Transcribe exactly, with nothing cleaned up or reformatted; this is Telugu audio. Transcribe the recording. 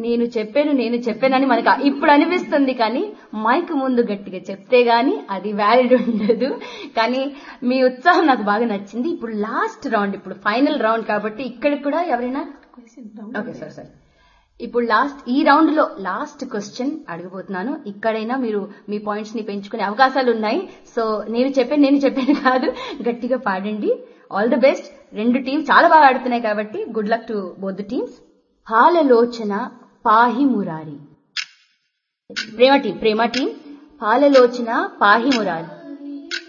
నేను చెప్పాను నేను చెప్పానని మనకు ఇప్పుడు అనిపిస్తుంది, కానీ మైక్ ముందు గట్టిగా చెప్తే గానీ అది వ్యాలిడ్ ఉండదు. కానీ మీ ఉత్సాహం నాకు బాగా నచ్చింది. ఇప్పుడు లాస్ట్ రౌండ్, ఇప్పుడు ఫైనల్ రౌండ్ కాబట్టి ఇక్కడ కూడా ఎవరైనా ఓకే సార్ సార్ ఇప్పుడు లాస్ట్ ఈ రౌండ్ లో లాస్ట్ క్వశ్చన్ అడగబోతున్నాను. ఇక్కడైనా మీరు మీ పాయింట్స్ ని పెంచుకునే అవకాశాలు ఉన్నాయి. సో నేను చెప్పాను నేను చెప్పాను కాదు, గట్టిగా పాడండి. All the best. రెండు టీం చాలా బాగా ఆడుతున్నాయి కాబట్టి good luck to both the teams. పాలలోచన పాహి మురారి. ప్రేమ టీం ప్రేమ టీం పాలలోచన పాహి మురారి.